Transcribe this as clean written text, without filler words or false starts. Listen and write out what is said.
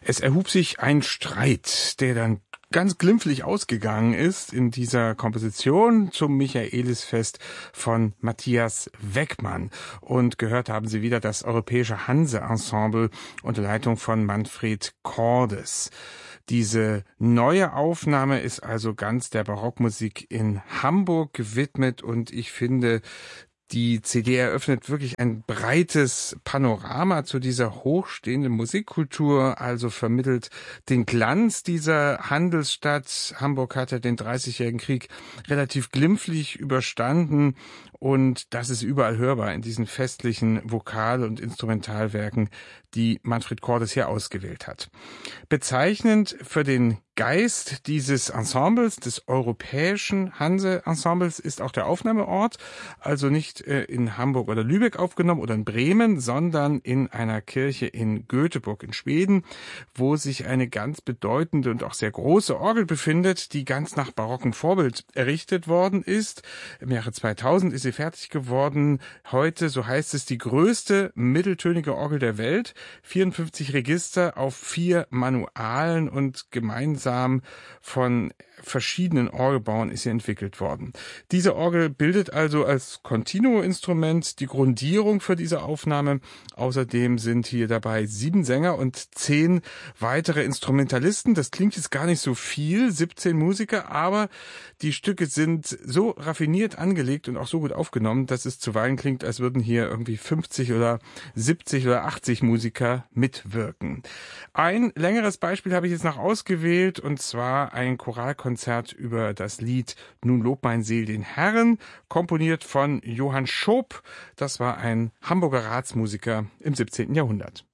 Es erhub sich ein Streit, der dann ganz glimpflich ausgegangen ist in dieser Komposition zum Michaelisfest von Matthias Weckmann. Und gehört haben Sie wieder das Europäische Hanse-Ensemble unter Leitung von Manfred Cordes. Diese neue Aufnahme ist also ganz der Barockmusik in Hamburg gewidmet und ich finde, die CD eröffnet wirklich ein breites Panorama zu dieser hochstehenden Musikkultur, also vermittelt den Glanz dieser Handelsstadt. Hamburg hat ja den 30-jährigen Krieg relativ glimpflich überstanden und das ist überall hörbar in diesen festlichen Vokal- und Instrumentalwerken, die Manfred Cordes hier ausgewählt hat. Bezeichnend für den Geist dieses Ensembles, des europäischen Hanse-Ensembles, ist auch der Aufnahmeort, also nicht in Hamburg oder Lübeck aufgenommen oder in Bremen, sondern in einer Kirche in Göteborg in Schweden, wo sich eine ganz bedeutende und auch sehr große Orgel befindet, die ganz nach barockem Vorbild errichtet worden ist. Im Jahre 2000 ist sie fertig geworden. Heute, so heißt es, die größte mitteltönige Orgel der Welt. 54 Register auf 4 Manualen und gemeinsam von verschiedenen Orgelbauern ist sie entwickelt worden. Diese Orgel bildet also als Continuo-Instrument die Grundierung für diese Aufnahme. Außerdem sind hier dabei 7 Sänger und 10 weitere Instrumentalisten. Das klingt jetzt gar nicht so viel, 17 Musiker, aber die Stücke sind so raffiniert angelegt und auch so gut aufgenommen, dass es zuweilen klingt, als würden hier irgendwie 50 oder 70 oder 80 Musiker mitwirken. Ein längeres Beispiel habe ich jetzt noch ausgewählt, und zwar ein Choralkonzert über das Lied Nun lob mein Seel den Herrn, komponiert von Johann Schoop. Das war ein Hamburger Ratsmusiker im 17. Jahrhundert.